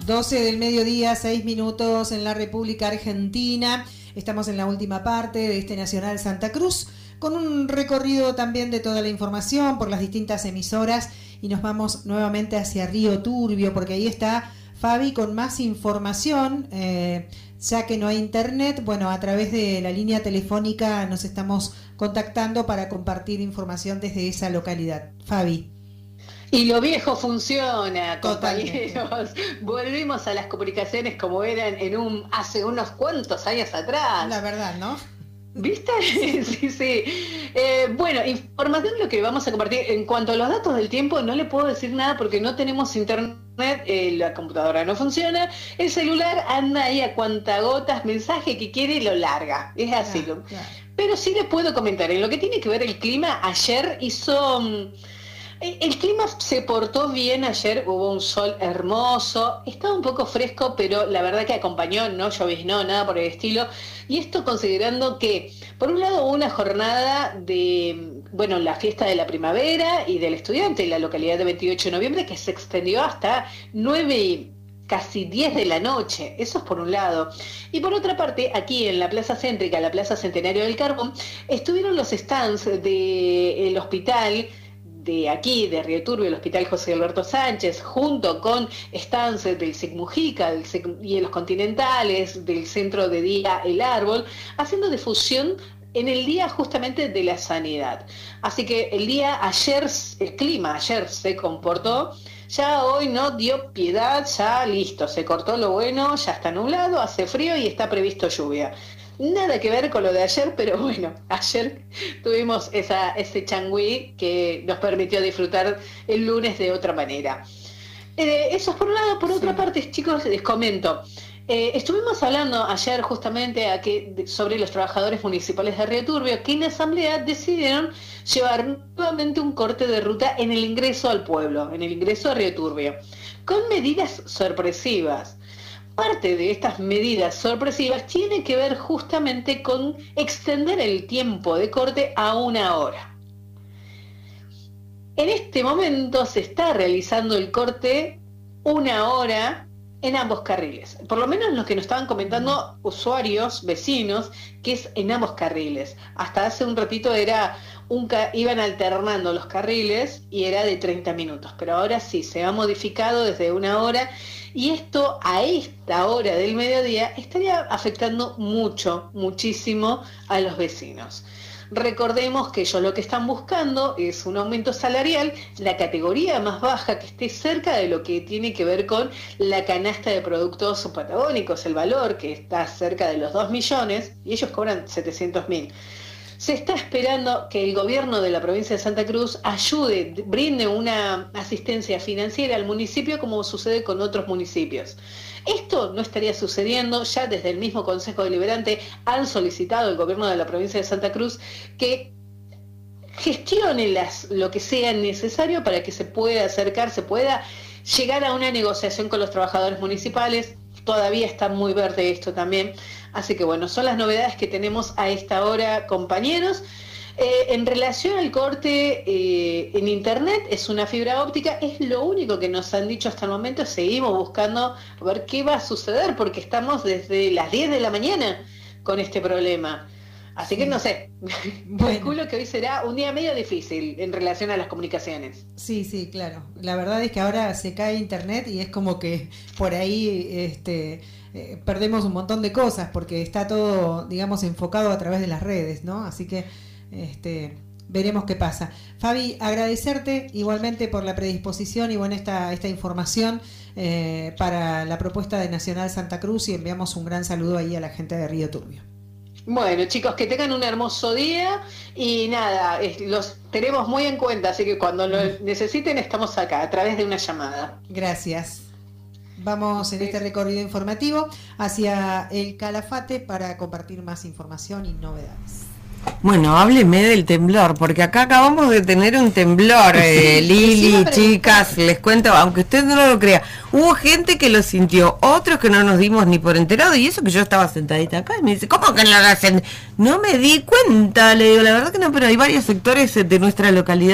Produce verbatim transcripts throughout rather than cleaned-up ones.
doce del mediodía, seis minutos en la República Argentina. Estamos en la última parte de este Nacional Santa Cruz, con un recorrido también de toda la información por las distintas emisoras, y nos vamos nuevamente hacia Río Turbio, porque ahí está Fabi con más información. Eh, ya que no hay internet, bueno, a través de la línea telefónica nos estamos contactando para compartir información desde esa localidad. Fabi. Y lo viejo funciona, Totalmente. compañeros. Volvimos a las comunicaciones como eran en un hace unos cuantos años atrás. La verdad, ¿no? ¿Viste? Sí, sí. Eh, bueno, información lo que vamos a compartir. En cuanto a los datos del tiempo, no le puedo decir nada porque no tenemos internet, eh, la computadora no funciona, el celular anda ahí a cuentagotas, mensaje que quiere lo larga. Es así. Claro, claro. Pero sí les puedo comentar, en lo que tiene que ver el clima, ayer hizo... El clima se portó bien ayer, hubo un sol hermoso, estaba un poco fresco, pero la verdad que acompañó, no lloviznó, nada por el estilo. Y esto considerando que, por un lado, hubo una jornada de, bueno, la fiesta de la primavera y del estudiante en la localidad de veintiocho de noviembre, que se extendió hasta nueve, casi diez de la noche. Eso es por un lado. Y por otra parte, aquí en la Plaza Céntrica, la Plaza Centenario del Carbón, estuvieron los stands del hospital de aquí, de Río Turbio, el Hospital José Alberto Sánchez, junto con stands del SIC Mujica del SIC y los Continentales, del Centro de Día El Árbol, haciendo difusión en el día justamente de la sanidad. Así que el día ayer, el clima ayer se comportó, ya hoy no dio piedad, ya listo, se cortó lo bueno, ya está nublado, hace frío y está previsto lluvia. Nada que ver con lo de ayer, pero bueno, ayer tuvimos esa, ese changüí que nos permitió disfrutar el lunes de otra manera. Eh, eso es por un lado. Por sí. Otra parte, chicos, les comento. Eh, estuvimos hablando ayer justamente a que, de, sobre los trabajadores municipales de Río Turbio, que en asamblea decidieron llevar nuevamente un corte de ruta en el ingreso al pueblo, en el ingreso a Río Turbio, con medidas sorpresivas. Parte de estas medidas sorpresivas tiene que ver justamente con extender el tiempo de corte a una hora. En este momento se está realizando el corte una hora en ambos carriles. Por lo menos los que nos estaban comentando usuarios, vecinos, que es en ambos carriles. Hasta hace un ratito era un ca- iban alternando los carriles y era de treinta minutos. Pero ahora sí, se ha modificado desde una hora. Y esto a esta hora del mediodía estaría afectando mucho, muchísimo a los vecinos. Recordemos que ellos lo que están buscando es un aumento salarial, la categoría más baja que esté cerca de lo que tiene que ver con la canasta de productos patagónicos, el valor que está cerca de los dos millones y ellos cobran setecientos mil. Se está esperando que el gobierno de la provincia de Santa Cruz ayude, brinde una asistencia financiera al municipio como sucede con otros municipios. Esto no estaría sucediendo, ya desde el mismo Consejo Deliberante han solicitado al gobierno de la provincia de Santa Cruz que gestione las, lo que sea necesario para que se pueda acercar, se pueda llegar a una negociación con los trabajadores municipales. Todavía está muy verde esto también. Así que bueno, son las novedades que tenemos a esta hora, compañeros. Eh, en relación al corte eh, en internet, es una fibra óptica, es lo único que nos han dicho hasta el momento. Seguimos buscando a ver qué va a suceder, porque estamos desde las diez de la mañana con este problema. Así que no sé, bueno. Calculo que hoy será un día medio difícil en relación a las comunicaciones. Sí, sí, claro. La verdad es que ahora se cae internet y es como que por ahí este, eh, perdemos un montón de cosas porque está todo, digamos, enfocado a través de las redes, ¿no? Así que este, veremos qué pasa. Fabi, agradecerte igualmente por la predisposición y bueno, esta, esta información eh, para la propuesta de Nacional Santa Cruz, y enviamos un gran saludo ahí a la gente de Río Turbio. Bueno, chicos, que tengan un hermoso día y nada, los tenemos muy en cuenta, así que cuando lo necesiten estamos acá a través de una llamada. Gracias. Vamos en este recorrido informativo hacia el Calafate para compartir más información y novedades. Bueno, hábleme del temblor, porque acá acabamos de tener un temblor, eh, Lili, chicas, les cuento, aunque usted no lo crea, hubo gente que lo sintió, otros que no nos dimos ni por enterado, y eso que yo estaba sentadita acá, y me dice, ¿cómo que no lo hacen? No me di cuenta, le digo, la verdad que no, pero hay varios sectores de nuestra localidad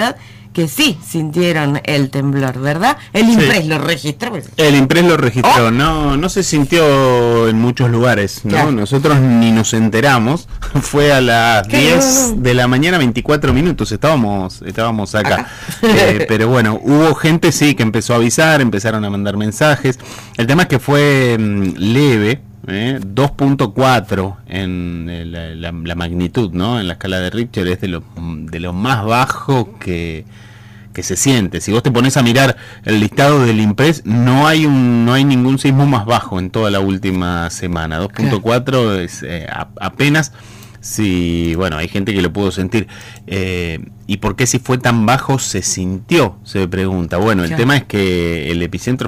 que sí sintieron el temblor, ¿verdad? El INPRES sí. lo registró. El INPRES lo registró, oh. no no se sintió en muchos lugares, ¿no? Claro. Nosotros ni nos enteramos, fue a las diez de la mañana, veinticuatro minutos, estábamos estábamos acá. acá. Eh, pero bueno, hubo gente sí que empezó a avisar, empezaron a mandar mensajes. El tema es que fue mmm, leve. Eh, dos punto cuatro en la, la, la magnitud, ¿no? En la escala de Richter es de lo, de lo más bajo que, que se siente. Si vos te pones a mirar el listado del INPRES, no hay un no hay ningún sismo más bajo en toda la última semana. dos punto cuatro es eh, a, apenas. Sí, bueno, hay gente que lo pudo sentir. Eh, ¿Y por qué si fue tan bajo se sintió? Se pregunta. Bueno, el claro. tema es que el epicentro